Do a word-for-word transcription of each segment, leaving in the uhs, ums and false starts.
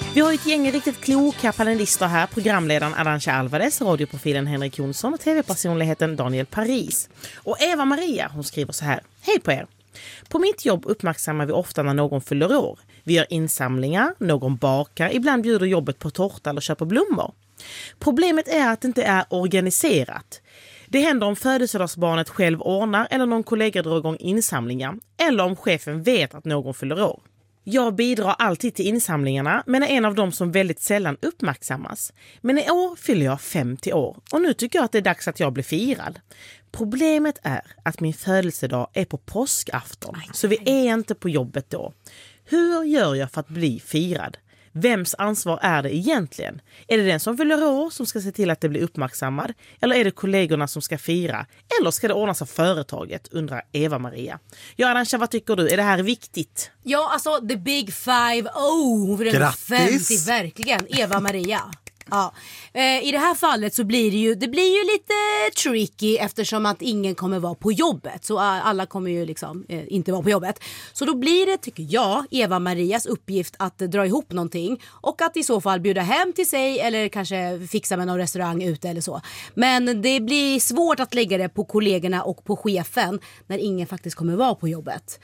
Vi har ett gäng riktigt kloka panelister här. Programledaren Arantxa Alvarez, radioprofilen Henrik Jonsson och tv-personligheten Daniel Paris. Och Eva Maria, hon skriver så här. Hej på er! På mitt jobb uppmärksammar vi ofta när någon fyller år. Vi gör insamlingar, någon bakar, ibland bjuder jobbet på tårta eller köper blommor. Problemet är att det inte är organiserat. Det händer om födelsedagsbarnet själv ordnar eller någon kollega drar igång insamlingar. Eller om chefen vet att någon fyller år. Jag bidrar alltid till insamlingarna men är en av dem som väldigt sällan uppmärksammas. Men i år fyller jag femtio år och nu tycker jag att det är dags att jag blir firad. Problemet är att min födelsedag är på påskafton så vi är inte på jobbet då. Hur gör jag för att bli firad? Vems ansvar är det egentligen? Är det den som fyller år som ska se till att det blir uppmärksammad? Eller är det kollegorna som ska fira? Eller ska det ordnas av företaget, undrar Eva-Maria. Ja, Arantxa, vad tycker du? Är det här viktigt? Ja, alltså the big five oh. Grattis! femtio, verkligen. Eva-Maria. Ja. Eh, I det här fallet så blir det ju det blir ju lite tricky eftersom att ingen kommer vara på jobbet. Så alla kommer ju liksom eh, inte vara på jobbet. Så då blir det, tycker jag, Eva-Marias uppgift att eh, dra ihop någonting och att i så fall bjuda hem till sig eller kanske fixa med någon restaurang ute eller så. Men det blir svårt att lägga det på kollegorna och på chefen när ingen faktiskt kommer vara på jobbet.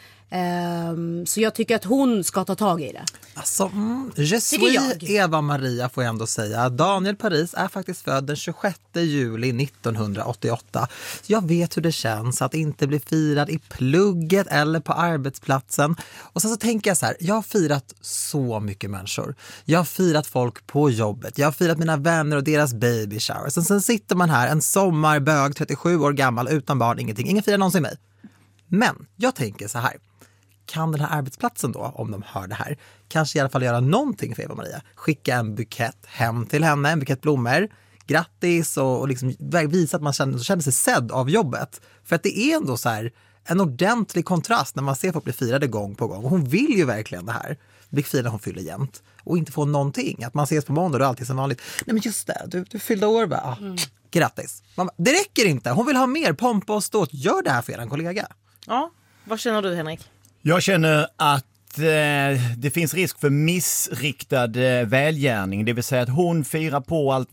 Um, så jag tycker att hon ska ta tag i det. Alltså, mm, je suis Eva-Maria får jag ändå säga. Daniel Paris är faktiskt född den tjugosjätte juli nittonhundraåttioåtta. Så jag vet hur det känns att inte bli firad i plugget eller på arbetsplatsen. Och sen så tänker jag så här, jag har firat så mycket människor. Jag har firat folk på jobbet. Jag har firat mina vänner och deras baby shower. Sen, sen sitter man här, en sommarbög, trettiosju år gammal, utan barn, ingenting. Ingen firar någonsin mig. Men jag tänker så här. Kan den här arbetsplatsen då, om de hör det här, kanske i alla fall göra någonting för Eva-Maria? Skicka en bukett hem till henne, en bukett blommor. Grattis och, och liksom visa att man känner, känner sig sedd av jobbet. För att det är ändå så här en ordentlig kontrast när man ser folk bli firade gång på gång. Och hon vill ju verkligen det här. Bli firad hon fyller jämt. Och inte få någonting. Att man ses på måndag och alltid som vanligt. Nej men just det, du, du fyllde år va? Ah, mm. Grattis. Mamma, det räcker inte. Hon vill ha mer pompa och ståt. Gör det här för er kollega. Ja, vad känner du, Henrik? Jag känner att eh, det finns risk för missriktad eh, välgärning. Det vill säga att hon firar på allt